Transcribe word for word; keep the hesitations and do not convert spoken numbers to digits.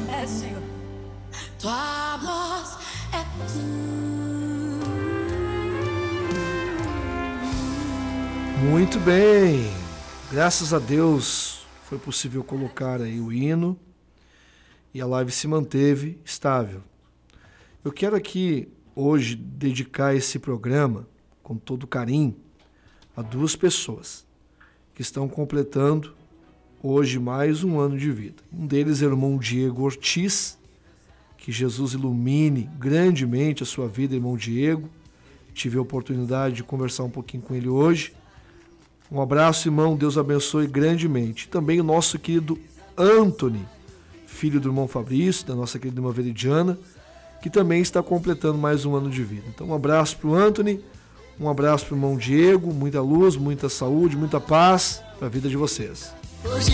É, Senhor. Tua voz é tudo. Muito bem, graças a Deus foi possível colocar aí o hino e a live se manteve estável. Eu quero aqui hoje dedicar esse programa com todo carinho a duas pessoas que estão completando hoje mais um ano de vida. Um deles é o irmão Diego Ortiz, que Jesus ilumine grandemente a sua vida, irmão Diego. Tive a oportunidade de conversar um pouquinho com ele hoje. Um abraço, irmão, Deus abençoe grandemente. Também o nosso querido Anthony, filho do irmão Fabrício, da nossa querida irmã Veridiana, que também está completando mais um ano de vida. Então um abraço para o Anthony, um abraço para o irmão Diego, muita luz, muita saúde, muita paz para a vida de vocês. Hoje